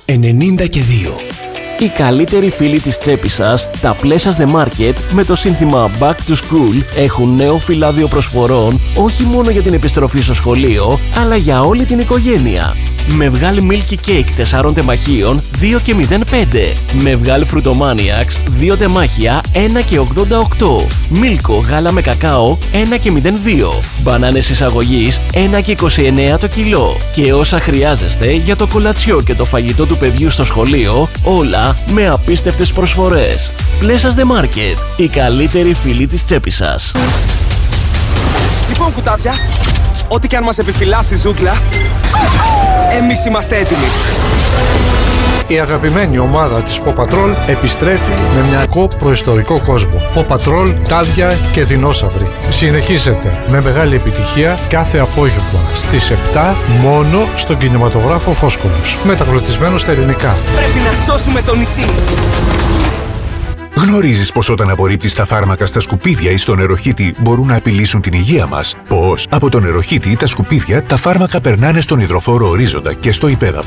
92. Οι καλύτεροι φίλοι της τσέπης σας, τα Pleasures The Market, με το σύνθημα Back to School, έχουν νέο φυλάδιο προσφορών όχι μόνο για την επιστροφή στο σχολείο, αλλά για όλη την οικογένεια. Μευγάλ Milky Cake 4 τεμαχίων 2 και 05. Μευγάλ Fruitomaniacs 2 τεμάχια 1 και 88. Μίλκο γάλα με κακάο 1 και 02. Μπανάνες εισαγωγής 1 και 29 το κιλό. Και όσα χρειάζεστε για το κολατσιό και το φαγητό του παιδιού στο σχολείο, όλα με απίστευτες προσφορές. Pleasures The Market, οι καλύτεροι φίλοι της τσέπης σας. Λοιπόν, κουτάβια, ό,τι και αν μας επιφυλάσσει η ζούγκλα, εμείς είμαστε έτοιμοι. Η αγαπημένη ομάδα της Paw Patrol επιστρέφει με μια προϊστορικό κόσμο. Paw Patrol, τάδια και δεινόσαυροι. Συνεχίζεται με μεγάλη επιτυχία κάθε απόγευμα στις 7 μόνο στον κινηματογράφο Φόσκολος. Μεταγλωτισμένο στα ελληνικά. Πρέπει να σώσουμε το νησί. Γνωρίζεις πως όταν απορρίπτεις τα φάρμακα στα σκουπίδια ή στο νεροχύτη μπορούν να απειλήσουν την υγεία μας? Πως από το νεροχύτη ή τα σκουπίδια τα φάρμακα περνάνε στον υδροφόρο ορίζοντα και στο υπέδαφος.